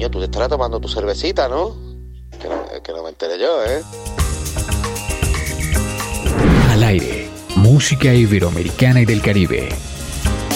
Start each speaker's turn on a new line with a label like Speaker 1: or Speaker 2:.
Speaker 1: Coño, tú te estarás tomando tu cervecita, ¿no? Que no me enteré yo, ¿eh?
Speaker 2: Al aire, música iberoamericana y del Caribe.